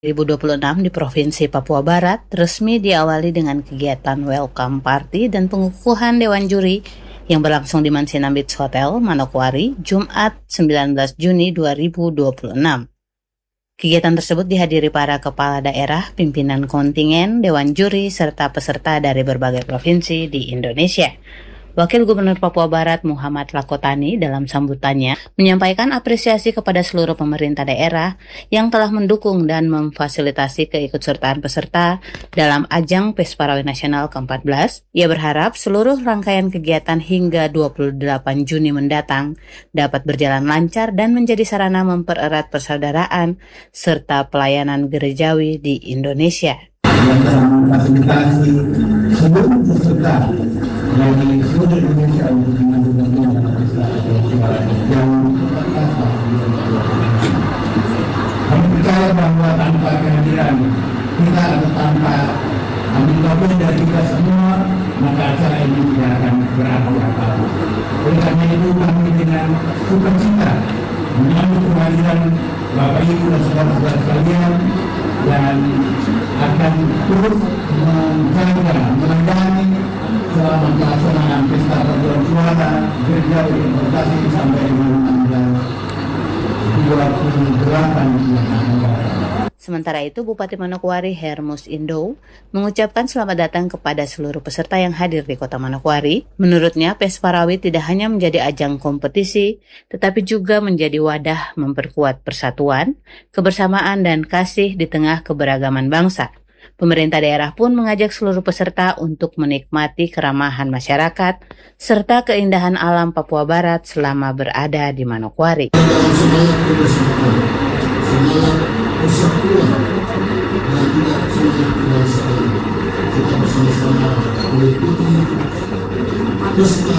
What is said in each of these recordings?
2026 di Provinsi Papua Barat resmi diawali dengan kegiatan welcome party dan pengukuhan Dewan Juri yang berlangsung di Mansina Beach Hotel, Manokwari, Jumat 19 Juni 2026. Kegiatan tersebut dihadiri para kepala daerah, pimpinan kontingen, Dewan Juri, serta peserta dari berbagai provinsi di Indonesia. Wakil Gubernur Papua Barat Muhammad Lakotani dalam sambutannya menyampaikan apresiasi kepada seluruh pemerintah daerah yang telah mendukung dan memfasilitasi keikutsertaan peserta dalam ajang PES Parawi Nasional ke-14. Ia berharap seluruh rangkaian kegiatan hingga 28 Juni mendatang dapat berjalan lancar dan menjadi sarana mempererat persaudaraan serta pelayanan gerejawi di Indonesia. Yang telah memfasilitasi seluruh peserta dari seluruh Indonesia untuk mengajukan yang kami percaya bahwa tanpa kehadiran kita atau tanpa ambil bagian dari kita semua, maka acara ini tidak akan berarti apa-apa. Oleh karena itu kami dengan sukacita menyambut kehadiran Bapak Ibu dan saudara-saudara sekalian dan akan terus menjaga, melayani selama pelaksanaan pesta paduan suara gereja importasi sampai dengan tanggal 28 yang akan datang. Sementara itu, Bupati Manokwari Hermus Indo mengucapkan selamat datang kepada seluruh peserta yang hadir di Kota Manokwari. Menurutnya, PES Parawi tidak hanya menjadi ajang kompetisi, tetapi juga menjadi wadah memperkuat persatuan, kebersamaan, dan kasih di tengah keberagaman bangsa. Pemerintah daerah pun mengajak seluruh peserta untuk menikmati keramahan masyarakat serta keindahan alam Papua Barat selama berada di Manokwari. Persatuan dan tidak semangat kebangsaan, kita bersama-sama mengikuti pesta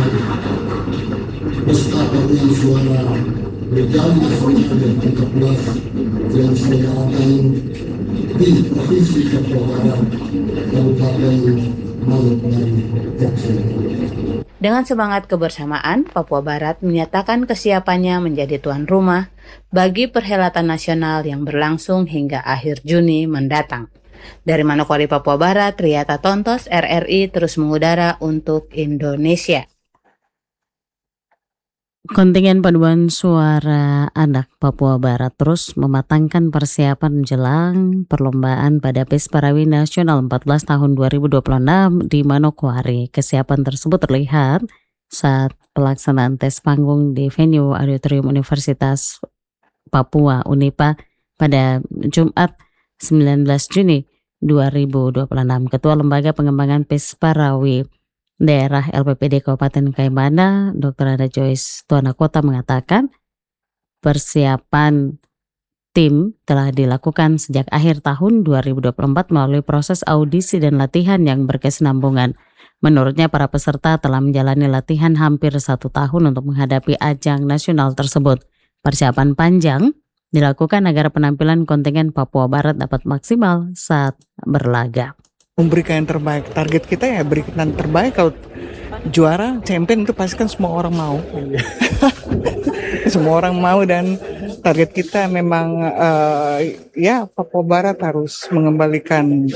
paduan suara gerejawi nasional yang ke-14 yang diselenggarakan di Provinsi Papua Barat, Kabupaten Manokwari, Jackson. Dengan semangat kebersamaan, Papua Barat menyatakan kesiapannya menjadi tuan rumah bagi perhelatan nasional yang berlangsung hingga akhir Juni mendatang. Dari Manokwari, Papua Barat, Riyata Tontos, RRI terus mengudara untuk Indonesia. Kontingen paduan suara anak Papua Barat terus mematangkan persiapan menjelang perlombaan pada PES Parawi Nasional 14 tahun 2026 di Manokwari. Kesiapan tersebut terlihat saat pelaksanaan tes panggung di venue Auditorium Universitas Papua UNIPA pada Jumat 19 Juni 2026. Ketua Lembaga Pengembangan PES Parawi Daerah LPPD Kabupaten Kaimana, Dr. Ada Joyce Tuanakota mengatakan persiapan tim telah dilakukan sejak akhir tahun 2024 melalui proses audisi dan latihan yang berkesinambungan. Menurutnya para peserta telah menjalani latihan hampir 1 tahun untuk menghadapi ajang nasional tersebut. Persiapan panjang dilakukan agar penampilan kontingen Papua Barat dapat maksimal saat berlaga. Memberikan yang terbaik, target kita ya berikan yang terbaik. Kalau juara, champion itu pasti kan semua orang mau. Semua orang mau dan target kita memang ya Papua Barat harus mengembalikan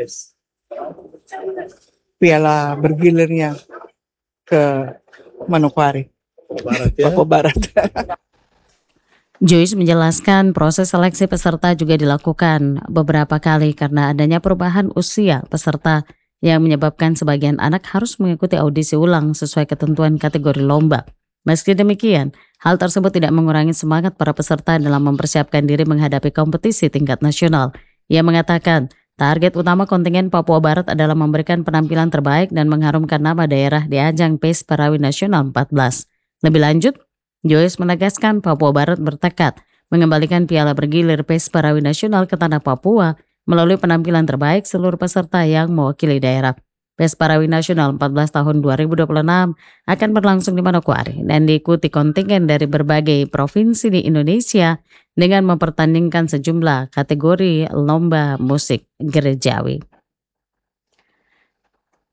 piala bergilirnya ke Manokwari, Papua Barat. Joyce menjelaskan proses seleksi peserta juga dilakukan beberapa kali karena adanya perubahan usia peserta yang menyebabkan sebagian anak harus mengikuti audisi ulang sesuai ketentuan kategori lomba. Meski demikian, hal tersebut tidak mengurangi semangat para peserta dalam mempersiapkan diri menghadapi kompetisi tingkat nasional. Ia mengatakan, target utama kontingen Papua Barat adalah memberikan penampilan terbaik dan mengharumkan nama daerah di ajang PES Parawi Nasional 14. Lebih lanjut, Joyce menegaskan Papua Barat bertekad mengembalikan piala bergilir PES Parawi Nasional ke tanah Papua melalui penampilan terbaik seluruh peserta yang mewakili daerah. PES Parawi Nasional 14 tahun 2026 akan berlangsung di Manokwari dan diikuti kontingen dari berbagai provinsi di Indonesia dengan mempertandingkan sejumlah kategori lomba musik gerejawi.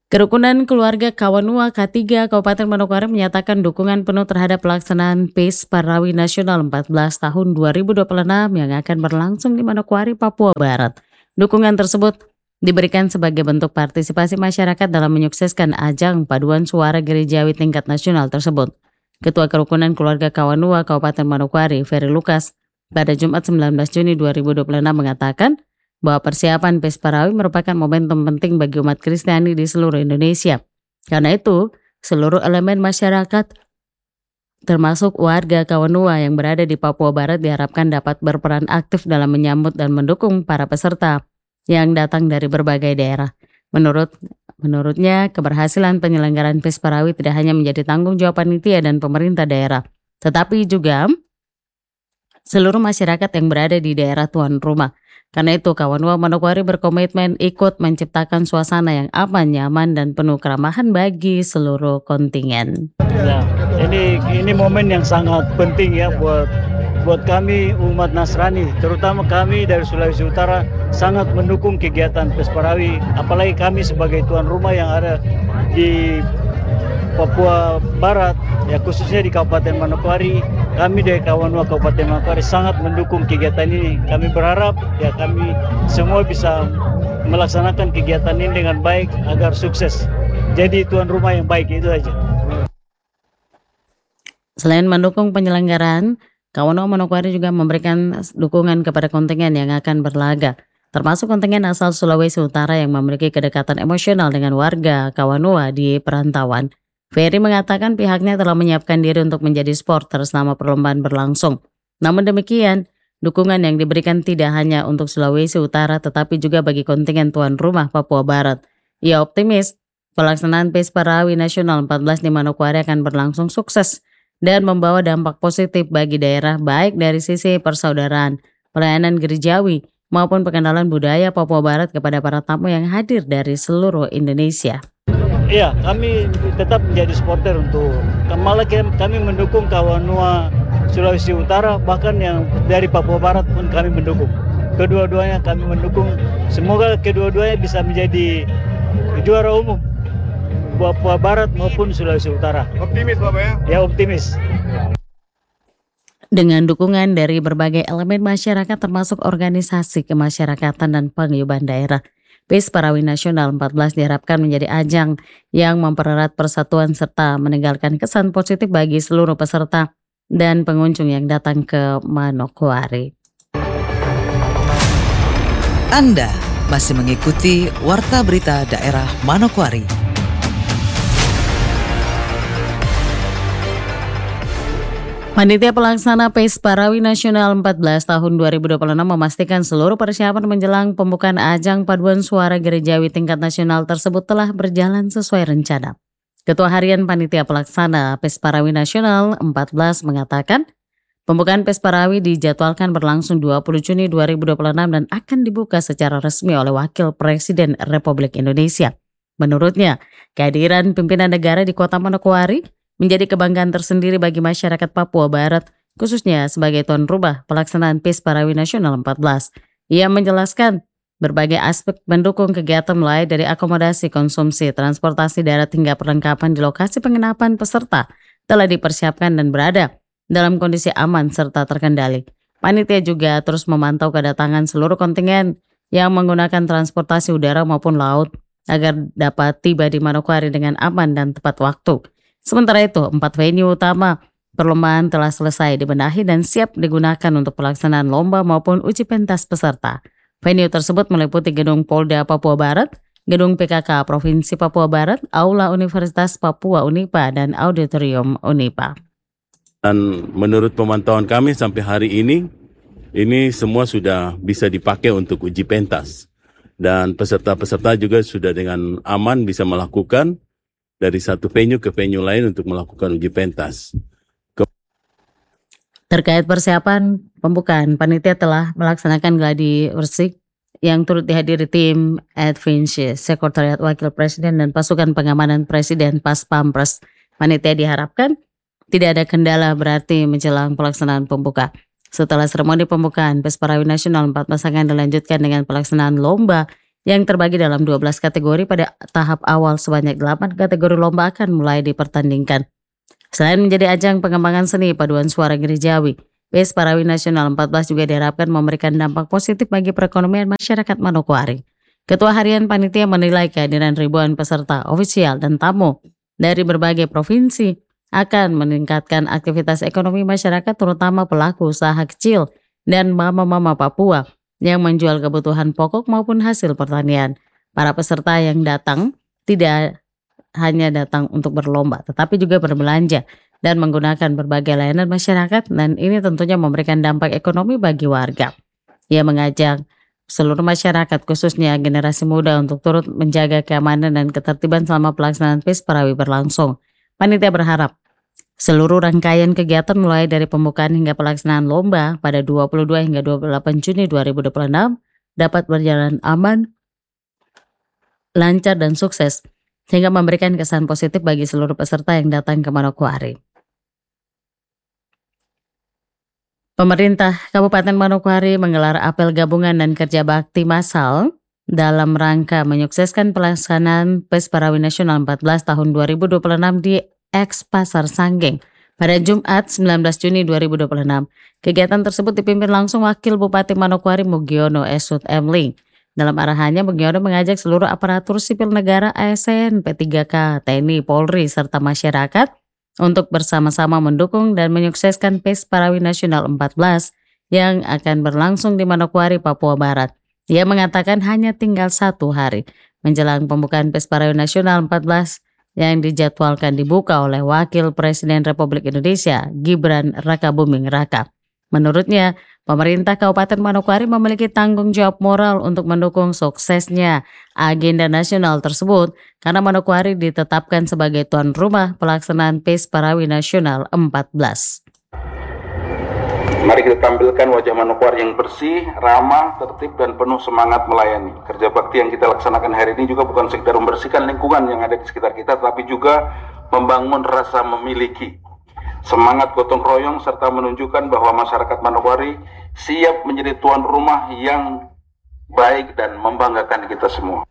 Kerukunan Keluarga Kawanua K3 Kabupaten Manokwari menyatakan dukungan penuh terhadap pelaksanaan PIS Parawi Nasional 14 tahun 2026 yang akan berlangsung di Manokwari, Papua Barat. Dukungan tersebut diberikan sebagai bentuk partisipasi masyarakat dalam menyukseskan ajang paduan suara gerejawi tingkat nasional tersebut. Ketua Kerukunan Keluarga Kawanua Kabupaten Manokwari, Ferry Lucas, pada Jumat 19 Juni 2026 mengatakan bahwa persiapan PIS Parawi merupakan momentum penting bagi umat Kristiani di seluruh Indonesia. Karena itu, seluruh elemen masyarakat, termasuk warga Kawanua yang berada di Papua Barat, diharapkan dapat berperan aktif dalam menyambut dan mendukung para peserta yang datang dari berbagai daerah. Menurutnya, keberhasilan penyelenggaraan PIS Parawi tidak hanya menjadi tanggung jawab panitia dan pemerintah daerah, tetapi juga seluruh masyarakat yang berada di daerah tuan rumah. Karena itu, Kawanua Manokwari berkomitmen ikut menciptakan suasana yang aman, nyaman, dan penuh keramahan bagi seluruh kontingen. Ya, ini momen yang sangat penting ya buat kami umat Nasrani, terutama kami dari Sulawesi Utara sangat mendukung kegiatan PIS Parawi, apalagi kami sebagai tuan rumah yang ada di Papua Barat, ya khususnya di Kabupaten Manokwari. Kami dari Kawanua Kabupaten Manokwari sangat mendukung kegiatan ini. Kami berharap ya kami semua bisa melaksanakan kegiatan ini dengan baik agar sukses. Jadi tuan rumah yang baik, itu aja. Selain mendukung penyelenggaraan, Kawanua Manokwari juga memberikan dukungan kepada kontingen yang akan berlaga, termasuk kontingen asal Sulawesi Utara yang memiliki kedekatan emosional dengan warga Kawanua di perantauan. Ferry mengatakan pihaknya telah menyiapkan diri untuk menjadi supporter selama perlombaan berlangsung. Namun demikian, dukungan yang diberikan tidak hanya untuk Sulawesi Utara tetapi juga bagi kontingen tuan rumah Papua Barat. Ia optimis pelaksanaan PIS Parawi Nasional 14 di Manokwari akan berlangsung sukses dan membawa dampak positif bagi daerah baik dari sisi persaudaraan, pelayanan gerejawi, maupun pengenalan budaya Papua Barat kepada para tamu yang hadir dari seluruh Indonesia. Iya, kami tetap menjadi supporter untuk malah kami mendukung Kawanua Sulawesi Utara, bahkan yang dari Papua Barat pun kami mendukung. Kedua-duanya kami mendukung. Semoga kedua-duanya bisa menjadi juara umum Papua Barat maupun Sulawesi Utara. Optimis Bapak ya? Ya, optimis. Dengan dukungan dari berbagai elemen masyarakat termasuk organisasi kemasyarakatan dan paguyuban daerah, PIS Parawi Nasional 14 diharapkan menjadi ajang yang mempererat persatuan serta meninggalkan kesan positif bagi seluruh peserta dan pengunjung yang datang ke Manokwari. Anda masih mengikuti Warta Berita Daerah Manokwari. Panitia Pelaksana PIS Parawi Nasional 14 tahun 2026 memastikan seluruh persiapan menjelang pembukaan ajang paduan suara gerejawi tingkat nasional tersebut telah berjalan sesuai rencana. Ketua Harian Panitia Pelaksana PIS Parawi Nasional 14 mengatakan, pembukaan PIS Parawi dijadwalkan berlangsung 20 Juni 2026 dan akan dibuka secara resmi oleh Wakil Presiden Republik Indonesia. Menurutnya, kehadiran pimpinan negara di Kota Manokwari menjadi kebanggaan tersendiri bagi masyarakat Papua Barat, khususnya sebagai tuan rumah pelaksanaan PIS Parawi Nasional 14. Ia menjelaskan berbagai aspek mendukung kegiatan mulai dari akomodasi, konsumsi, transportasi darat hingga perlengkapan di lokasi penginapan peserta telah dipersiapkan dan berada dalam kondisi aman serta terkendali. Panitia juga terus memantau kedatangan seluruh kontingen yang menggunakan transportasi udara maupun laut agar dapat tiba di Manokwari dengan aman dan tepat waktu. Sementara itu, 4 venue utama perlombaan telah selesai dibenahi dan siap digunakan untuk pelaksanaan lomba maupun uji pentas peserta. Venue tersebut meliputi Gedung Polda Papua Barat, Gedung PKK Provinsi Papua Barat, Aula Universitas Papua Unipa, dan Auditorium Unipa. Dan menurut pemantauan kami sampai hari ini semua sudah bisa dipakai untuk uji pentas. Dan peserta-peserta juga sudah dengan aman bisa melakukan dari satu venue ke venue lain untuk melakukan uji pentas. Terkait persiapan pembukaan, panitia telah melaksanakan gladi bersih yang turut dihadiri tim Advinci, Sekretariat Wakil Presiden dan Pasukan Pengamanan Presiden Pas Pampres. Panitia diharapkan tidak ada kendala berarti menjelang pelaksanaan pembuka. Setelah seremoni pembukaan, PIS Parawi Nasional 14 akan dilanjutkan dengan pelaksanaan lomba yang terbagi dalam 12 kategori. Pada tahap awal sebanyak 8 kategori lomba akan mulai dipertandingkan. Selain menjadi ajang pengembangan seni paduan suara gerejawi, Pes Parawi Nasional 14 juga diharapkan memberikan dampak positif bagi perekonomian masyarakat Manokwari. Ketua Harian Panitia menilai kehadiran ribuan peserta ofisial dan tamu dari berbagai provinsi akan meningkatkan aktivitas ekonomi masyarakat, terutama pelaku usaha kecil dan mama-mama Papua yang menjual kebutuhan pokok maupun hasil pertanian. Para peserta yang datang tidak hanya datang untuk berlomba, tetapi juga berbelanja dan menggunakan berbagai layanan masyarakat, dan ini tentunya memberikan dampak ekonomi bagi warga. Ia mengajak seluruh masyarakat, khususnya generasi muda, untuk turut menjaga keamanan dan ketertiban selama pelaksanaan Pes Parawi berlangsung. Panitia berharap seluruh rangkaian kegiatan mulai dari pembukaan hingga pelaksanaan lomba pada 22 hingga 28 Juni 2026 dapat berjalan aman, lancar dan sukses, sehingga memberikan kesan positif bagi seluruh peserta yang datang ke Manokwari. Pemerintah Kabupaten Manokwari menggelar apel gabungan dan kerja bakti massal dalam rangka menyukseskan pelaksanaan Pes Parawi Nasional 14 tahun 2026 di Eks Pasar Sanggeng pada Jumat 19 Juni 2026. Kegiatan tersebut dipimpin langsung Wakil Bupati Manokwari Mugiono Esut Emling. Dalam arahannya, Mugiono mengajak seluruh aparatur sipil negara, ASN, P3K, TNI, Polri, serta masyarakat untuk bersama-sama mendukung dan menyukseskan Pes Parawi Nasional 14 yang akan berlangsung di Manokwari, Papua Barat. Ia mengatakan hanya tinggal 1 hari menjelang pembukaan Pes Parawi Nasional 14 yang dijadwalkan dibuka oleh Wakil Presiden Republik Indonesia, Gibran Rakabuming Raka. Menurutnya, pemerintah Kabupaten Manokwari memiliki tanggung jawab moral untuk mendukung suksesnya agenda nasional tersebut karena Manokwari ditetapkan sebagai tuan rumah pelaksanaan Pes Parawi Nasional 14. Mari kita tampilkan wajah Manokwari yang bersih, ramah, tertib, dan penuh semangat melayani. Kerja bakti yang kita laksanakan hari ini juga bukan sekedar membersihkan lingkungan yang ada di sekitar kita, tapi juga membangun rasa memiliki, semangat gotong royong, serta menunjukkan bahwa masyarakat Manokwari siap menjadi tuan rumah yang baik dan membanggakan kita semua.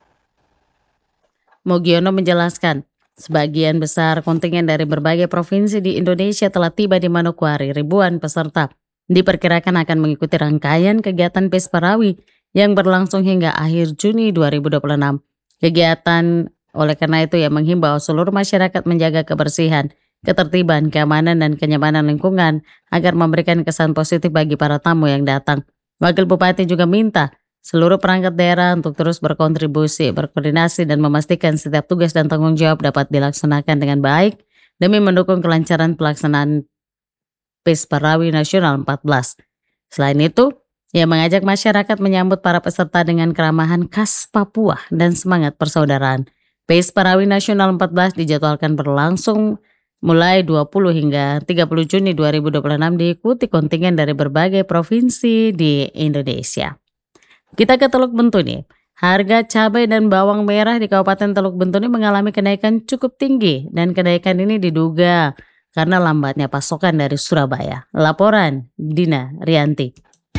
Mugiono menjelaskan, sebagian besar kontingen dari berbagai provinsi di Indonesia telah tiba di Manokwari. Ribuan peserta diperkirakan akan mengikuti rangkaian kegiatan Pes Parawi yang berlangsung hingga akhir Juni 2026. Kegiatan oleh karena itu yang menghimbau seluruh masyarakat menjaga kebersihan, ketertiban, keamanan, dan kenyamanan lingkungan agar memberikan kesan positif bagi para tamu yang datang. Wakil Bupati juga minta seluruh perangkat daerah untuk terus berkontribusi, berkoordinasi, dan memastikan setiap tugas dan tanggung jawab dapat dilaksanakan dengan baik demi mendukung kelancaran pelaksanaan Pes Parawi Nasional 14. Selain itu, ia mengajak masyarakat menyambut para peserta dengan keramahan khas Papua dan semangat persaudaraan. Pes Parawi Nasional 14 dijadwalkan berlangsung mulai 20 hingga 30 Juni 2026 diikuti kontingen dari berbagai provinsi di Indonesia. Kita ke Teluk Bentuni. Harga cabai dan bawang merah di Kabupaten Teluk Bentuni mengalami kenaikan cukup tinggi, dan kenaikan ini diduga karena lambatnya pasokan dari Surabaya. Laporan Dina Rianti.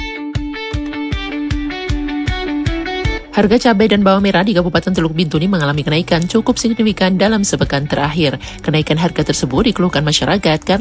Harga cabai dan bawang merah di Kabupaten Teluk Bintuni mengalami kenaikan cukup signifikan dalam sepekan terakhir. Kenaikan harga tersebut dikeluhkan masyarakat karena